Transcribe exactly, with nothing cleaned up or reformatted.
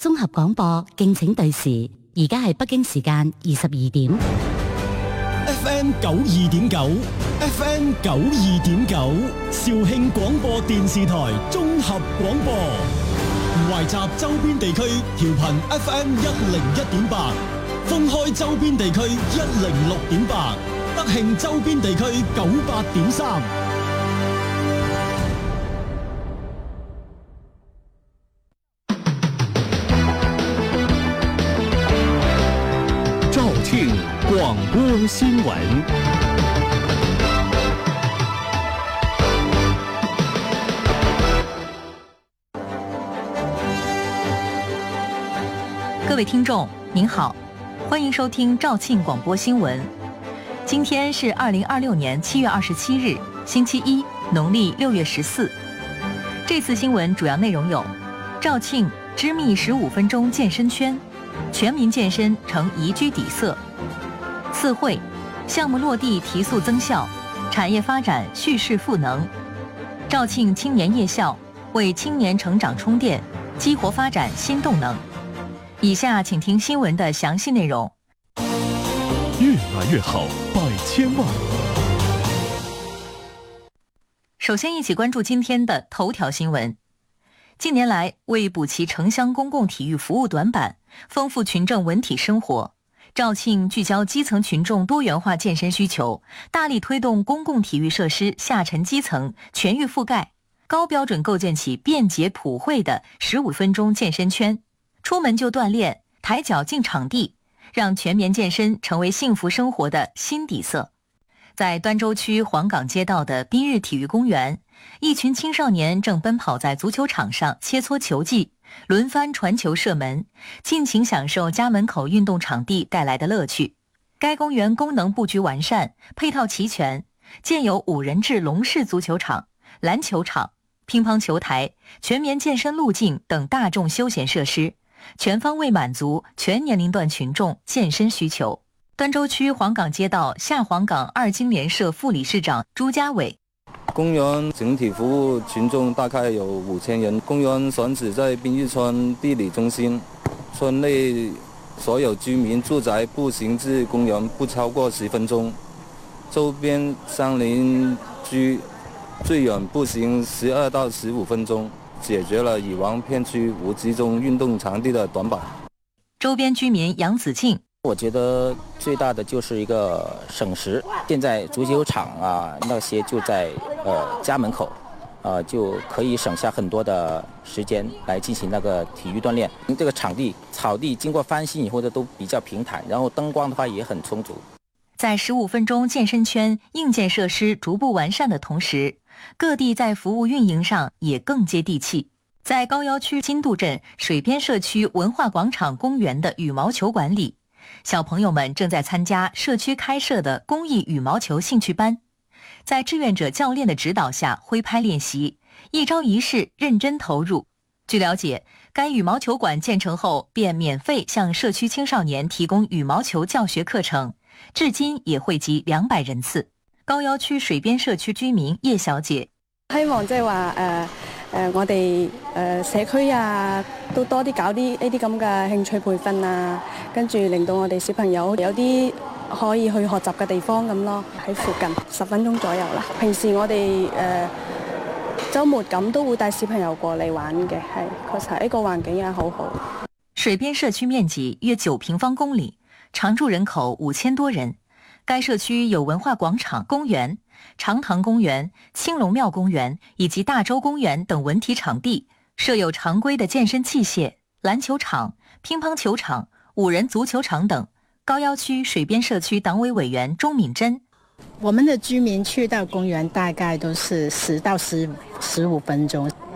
綜合廣播，敬請對時。而家係北京時間二十二點。 F M 九二點九 ，F M 九二點九，肇慶廣播電視台綜合廣播，懷集周邊地區調頻 F M 一零一點八，封開周邊地區一零六點八，德慶周邊地區九八點三。 肇慶廣播新聞。 各位聽眾您好，歡迎收聽肇慶廣播新聞。今天是二零二六年七月二十七日，星期一，農曆六月十四。這次新聞主要內容有：肇慶知密十五分鐘健身圈，全民健身成宜居底色；四會項目落地提速增效，產業發展蓄勢賦能；肇慶青年夜校為青年成長充電，激活發展新動能。以下請聽新聞的詳細內容。 越來越好，百千萬。 首先一起關注今天的頭條新聞。近年來，為補齊城鄉公共體育服務短板，豐富群眾文體生活，肇慶聚焦基層群眾多元化健身需求，大力推動公共體育設施下沉基層全域覆蓋，高標準構建起便捷普惠的十五分鐘健身圈。出門就鍛鍊，抬腳進場地，讓全民健身成為幸福生活的新底色。在端州區黃崗街道的賓日體育公園，一群青少年正奔跑在足球場上切磋球技，輪番傳球射門，盡情享受家門口運動場地帶來的樂趣。該公園功能布局完善，配套齊全，建有五人制龍式足球場、籃球場、乒乓球台、全民健身路徑等大眾休閒設施，全方位滿足全年齡段群眾健身需求。端州區黃崗街道下黃崗二金聯社副理事長朱家偉： 公園整體服務群眾大概有五千人。公園選址在賓日村地理中心，村內所有居民住宅步行至公園不超過十分鐘，周邊山林居最遠步行十二到十五分鐘，解決了以往片區無集中運動場地的短板。 周邊居民楊子敬： 我覺得最大的就是一個省時，現在足球場啊那些就在呃家門口，呃就可以省下很多的時間來進行那個體育鍛鍊。這個場地草地經過翻新以後的都比較平坦，然後燈光的話也很充足。 在十五分鐘健身圈硬件設施逐步完善的同時，各地在服務運營上也更接地氣。在高要區金渡鎮水邊社區文化廣場公園的羽毛球館裡，小朋友們正在參加社區開設的公益羽毛球興趣班，在志願者教練的指導下揮拍練習，一招一式認真投入。據了解，該羽毛球館建成後便免費向社區青少年提供羽毛球教學課程，至今也惠及兩百人次。高要區水邊社區居民葉小姐： 希望即係話誒誒，我哋誒、呃、社區啊，都多啲搞啲呢啲咁嘅興趣培訓啊，跟住令到我哋小朋友有啲可以去學習嘅地方咁咯。喺附近十分鐘左右啦。平時我哋誒、呃、週末咁都會帶小朋友過嚟玩嘅，係確實呢個環境也好好。 水邊社區面積約九平方公里，常住人口五千多人。該社區有文化廣場、公園、長塘公園、青龍廟公園以及大洲公園等文體場地，設有常規的健身器械、籃球場、乒乓球場、五人足球場等。高要區水邊社區黨委委員鍾敏珍： 我們的居民去到公園大概都是十到十十五分鐘，